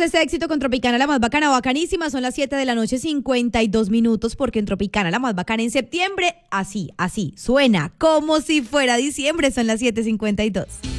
este éxito con Tropicana, la más bacana, bacanísima. Son las 7 de la noche, 52 minutos, porque en Tropicana, la más bacana en septiembre, así, suena como si fuera diciembre. Son las 7:52.